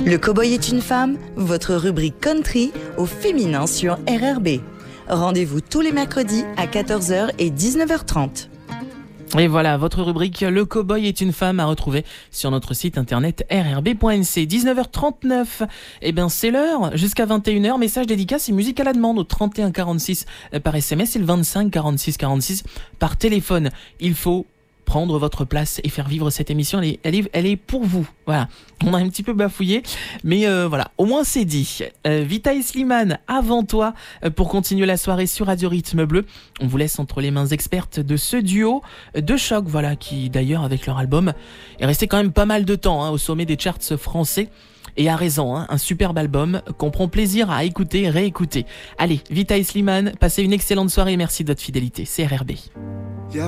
Le Cowboy est une femme, votre rubrique country au féminin sur RRB. Rendez-vous tous les mercredis à 14h et 19h30. Et voilà, votre rubrique Le Cowboy est une femme à retrouver sur notre site internet rrb.nc. 19h39, eh bien c'est l'heure, jusqu'à 21h, message dédicace et musique à la demande au 31 46 par SMS et le 25 46 46 par téléphone. Il faut prendre votre place et faire vivre cette émission, elle est pour vous. Voilà, on a un petit peu bafouillé, mais voilà, au moins c'est dit. Vita et Slimane, avant toi, pour continuer la soirée sur Radio Rythme Bleu. On vous laisse entre les mains expertes de ce duo de choc, voilà, qui d'ailleurs avec leur album est resté quand même pas mal de temps au sommet des charts français. Et a raison, un superbe album qu'on prend plaisir à écouter et réécouter. Allez, Vita et Slimane, passez une excellente soirée et merci de votre fidélité. C'est RRB.